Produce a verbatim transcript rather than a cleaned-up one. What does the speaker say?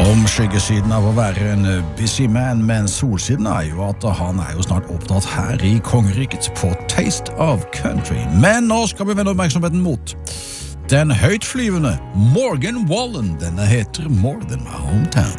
Om skyggesiden av å være en busy man, men solsiden er jo at han er jo snart opptatt her i kongeriket på Taste of Country. Men nå skal vi vende oppmerksomheten mot den høytflyvende Morgan Wallen. Denne heter More Than My Hometown.